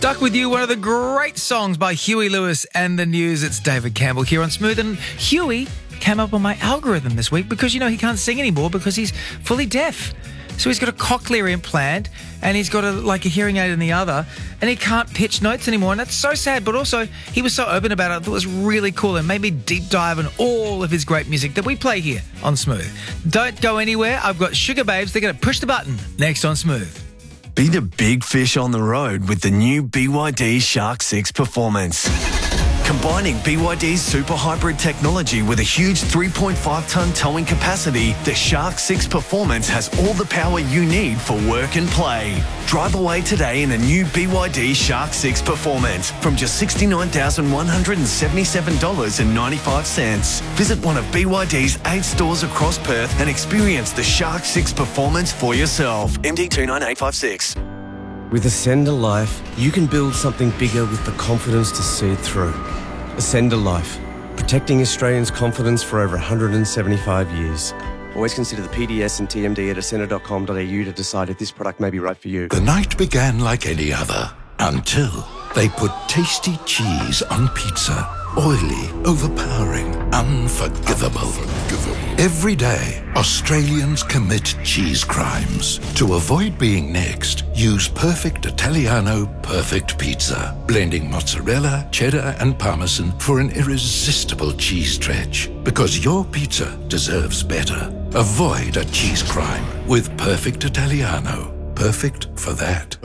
Stuck With You, one of the great songs by Huey Lewis and the News. It's David Campbell here on Smooth. And Huey came up on my algorithm this week because, he can't sing anymore because he's fully deaf. So he's got a cochlear implant and he's got a hearing aid in the other and he can't pitch notes anymore. And that's so sad, but also he was so open about it. I thought it was really cool and made me deep dive on all of his great music that we play here on Smooth. Don't go anywhere. I've got Sugar Babes. They're going to push the button next on Smooth. Be the big fish on the road with the new BYD Shark 6 Performance. Combining BYD's super hybrid technology with a huge 3.5-ton towing capacity, the Shark 6 Performance has all the power you need for work and play. Drive away today in a new BYD Shark 6 Performance from just $69,177.95. Visit one of BYD's 8 stores across Perth and experience the Shark 6 Performance for yourself. MD 29856. With Ascender Life, you can build something bigger with the confidence to see it through. Ascender Life, protecting Australians' confidence for over 175 years. Always consider the PDS and TMD at ascender.com.au to decide if this product may be right for you. The night began like any other, until they put tasty cheese on pizza. Oily, overpowering, unforgivable. Every day, Australians commit cheese crimes. To avoid being next, use Perfect Italiano Perfect Pizza, blending mozzarella, cheddar and parmesan for an irresistible cheese stretch. Because your pizza deserves better. Avoid a cheese crime with Perfect Italiano. Perfect for that.